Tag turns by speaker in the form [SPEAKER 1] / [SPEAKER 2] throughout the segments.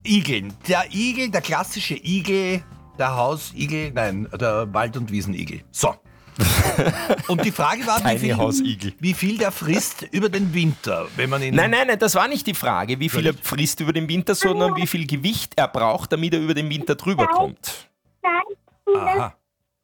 [SPEAKER 1] Igeln. Der Igel, der klassische Igel, der Hausigel, nein, der Wald- und Wiesenigel. So. Und die Frage war, wie viel der frisst über den Winter, wenn man ihn...
[SPEAKER 2] Nein, das war nicht die Frage, wie viel er frisst über den Winter, sondern wie viel Gewicht er braucht, damit er über den Winter drüber kommt.
[SPEAKER 1] Aha.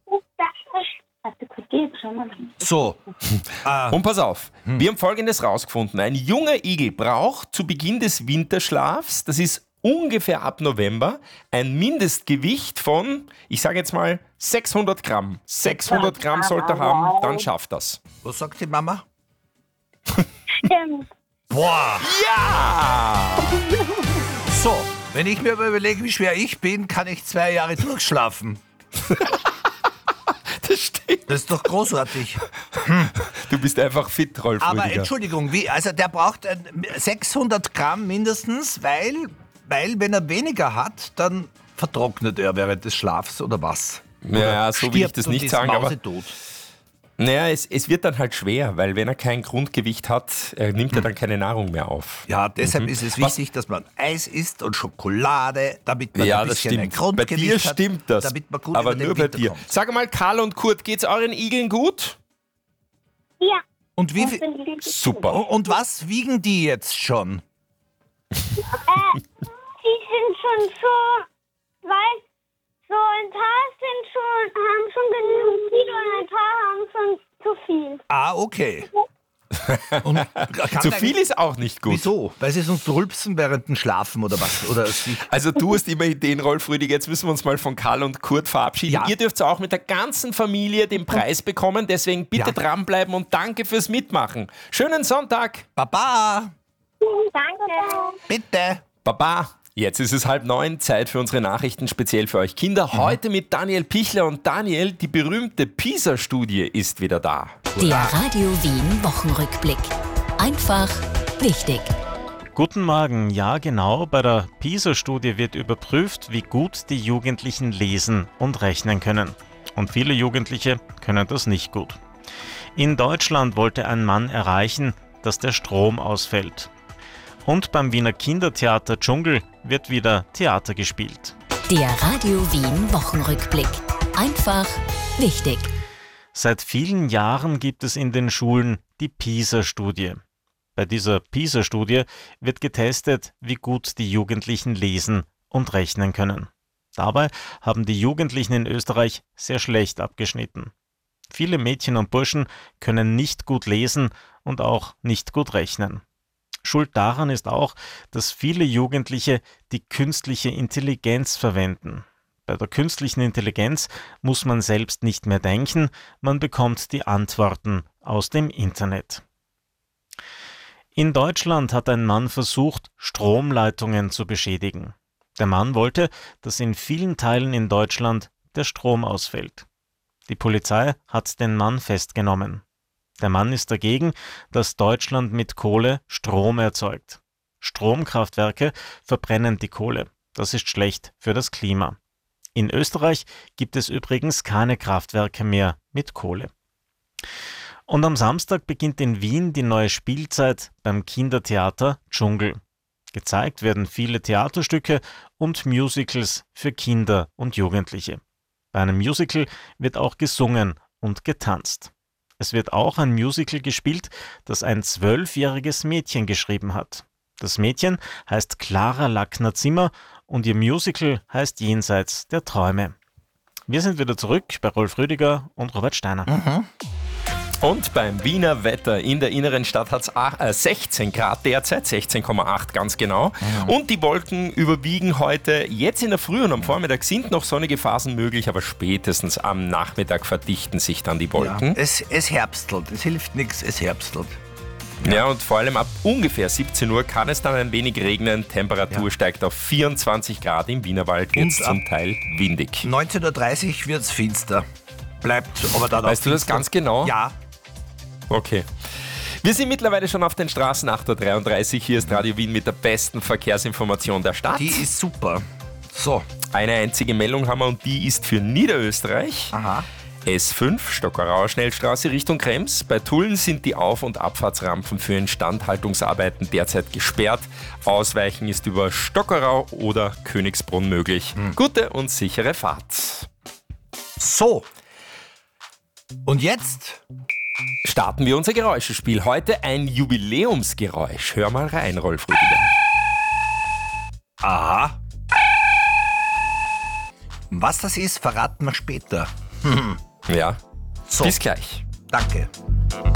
[SPEAKER 1] So.
[SPEAKER 2] Und pass auf, wir haben Folgendes rausgefunden. Ein junger Igel braucht zu Beginn des Winterschlafs, das ist ungefähr ab November, ein Mindestgewicht von, ich sage jetzt mal, 600 Gramm. 600 Gramm sollte er haben, dann schafft das.
[SPEAKER 1] Was sagt die Mama?
[SPEAKER 3] Stimmt.
[SPEAKER 1] Boah!
[SPEAKER 2] Ja!
[SPEAKER 1] So, wenn ich mir überlege, wie schwer ich bin, kann ich 2 Jahre durchschlafen.
[SPEAKER 2] Das stimmt.
[SPEAKER 1] Das ist doch großartig.
[SPEAKER 2] Du bist einfach fit, Rolf
[SPEAKER 1] Aber
[SPEAKER 2] Rüdiger.
[SPEAKER 1] Entschuldigung, also der braucht 600 Gramm mindestens, weil wenn er weniger hat, dann vertrocknet er während des Schlafs oder was?
[SPEAKER 2] Ja, so will ich das nicht sagen, aber
[SPEAKER 1] mausetot.
[SPEAKER 2] naja, es wird dann halt schwer, weil wenn er kein Grundgewicht hat, nimmt er dann keine Nahrung mehr auf.
[SPEAKER 1] Ja, deshalb ist es wichtig, dass man Eis isst und Schokolade, damit man
[SPEAKER 2] Ja,
[SPEAKER 1] ein
[SPEAKER 2] das
[SPEAKER 1] bisschen ein
[SPEAKER 2] stimmt. Bei
[SPEAKER 1] Grundgewicht
[SPEAKER 2] dir
[SPEAKER 1] hat,
[SPEAKER 2] stimmt das,
[SPEAKER 1] damit man gut
[SPEAKER 2] aber
[SPEAKER 1] über den
[SPEAKER 2] nur bei
[SPEAKER 1] Winter
[SPEAKER 2] dir.
[SPEAKER 1] kommt.
[SPEAKER 2] Sag mal, Karl und Kurt, geht's euren Igeln gut?
[SPEAKER 3] Ja.
[SPEAKER 1] Und wie viel?
[SPEAKER 2] Super.
[SPEAKER 1] Und was wiegen die jetzt schon?
[SPEAKER 3] Die sind schon so, weil so ein paar haben schon genügend Kilo und ein paar haben schon zu viel.
[SPEAKER 1] Ah, okay. Und
[SPEAKER 2] Zu viel ist auch nicht gut.
[SPEAKER 1] Wieso? Weil sie sonst rülpsen während dem Schlafen oder was? Oder
[SPEAKER 2] Also du hast immer Ideen, Rolf Rüdiger. Jetzt müssen wir uns mal von Karl und Kurt verabschieden.
[SPEAKER 1] Ja.
[SPEAKER 2] Ihr dürft auch mit der ganzen Familie den Preis bekommen. Deswegen bitte dranbleiben und danke fürs Mitmachen. Schönen Sonntag.
[SPEAKER 1] Baba,
[SPEAKER 3] Danke.
[SPEAKER 1] bitte.
[SPEAKER 2] Baba. Jetzt ist es 8:30, Zeit für unsere Nachrichten, speziell für euch Kinder. Heute mit Daniel Pichler. Und Daniel, die berühmte PISA-Studie ist wieder da.
[SPEAKER 4] Der Radio Wien Wochenrückblick. Einfach wichtig.
[SPEAKER 5] Guten Morgen. Ja, genau. Bei der PISA-Studie wird überprüft, wie gut die Jugendlichen lesen und rechnen können. Und viele Jugendliche können das nicht gut. In Deutschland wollte ein Mann erreichen, dass der Strom ausfällt. Und beim Wiener Kindertheater Dschungel wird wieder Theater gespielt.
[SPEAKER 4] Der Radio Wien Wochenrückblick. Einfach wichtig.
[SPEAKER 5] Seit vielen Jahren gibt es in den Schulen die PISA-Studie. Bei dieser PISA-Studie wird getestet, wie gut die Jugendlichen lesen und rechnen können. Dabei haben die Jugendlichen in Österreich sehr schlecht abgeschnitten. Viele Mädchen und Burschen können nicht gut lesen und auch nicht gut rechnen. Schuld daran ist auch, dass viele Jugendliche die künstliche Intelligenz verwenden. Bei der künstlichen Intelligenz muss man selbst nicht mehr denken, man bekommt die Antworten aus dem Internet. In Deutschland hat ein Mann versucht, Stromleitungen zu beschädigen. Der Mann wollte, dass in vielen Teilen in Deutschland der Strom ausfällt. Die Polizei hat den Mann festgenommen. Der Mann ist dagegen, dass Deutschland mit Kohle Strom erzeugt. Stromkraftwerke verbrennen die Kohle. Das ist schlecht für das Klima. In Österreich gibt es übrigens keine Kraftwerke mehr mit Kohle. Und am Samstag beginnt in Wien die neue Spielzeit beim Kindertheater Dschungel. Gezeigt werden viele Theaterstücke und Musicals für Kinder und Jugendliche. Bei einem Musical wird auch gesungen und getanzt. Es wird auch ein Musical gespielt, das ein 12-jähriges Mädchen geschrieben hat. Das Mädchen heißt Clara Lackner-Zimmer und ihr Musical heißt Jenseits der Träume. Wir sind wieder zurück bei Rolf Rüdiger und Robert Steiner.
[SPEAKER 2] Und beim Wiener Wetter in der inneren Stadt hat es 16 Grad derzeit, 16,8 ganz genau. Und die Wolken überwiegen heute. Jetzt in der Früh und am Vormittag sind noch sonnige Phasen möglich, aber spätestens am Nachmittag verdichten sich dann die Wolken.
[SPEAKER 1] Ja, es herbstelt, es hilft nichts, es herbstelt.
[SPEAKER 2] Ja, und vor allem ab ungefähr 17 Uhr kann es dann ein wenig regnen. Temperatur steigt auf 24 Grad im Wienerwald, jetzt zum Teil windig.
[SPEAKER 1] 19.30 Uhr wird es finster. Bleibt aber dann auch
[SPEAKER 2] Weißt du das
[SPEAKER 1] finster.
[SPEAKER 2] ganz genau?
[SPEAKER 1] Ja.
[SPEAKER 2] Okay. Wir sind mittlerweile schon auf den Straßen 8.33 Uhr. Hier ist Radio Wien mit der besten Verkehrsinformation der Stadt.
[SPEAKER 1] Die ist super. So.
[SPEAKER 2] Eine einzige Meldung haben wir und die ist für Niederösterreich.
[SPEAKER 1] Aha.
[SPEAKER 2] S5, Stockerauer Schnellstraße Richtung Krems. Bei Tulln sind die Auf- und Abfahrtsrampen für Instandhaltungsarbeiten derzeit gesperrt. Ausweichen ist über Stockerau oder Königsbrunn möglich. Gute und sichere Fahrt.
[SPEAKER 1] So. Und jetzt
[SPEAKER 2] Starten wir unser Geräuschespiel. Heute ein Jubiläumsgeräusch. Hör mal rein, Rolf Rüdiger.
[SPEAKER 1] Aha. Was das ist, verraten wir später.
[SPEAKER 2] Ja,
[SPEAKER 1] So.
[SPEAKER 2] bis gleich.
[SPEAKER 1] Danke.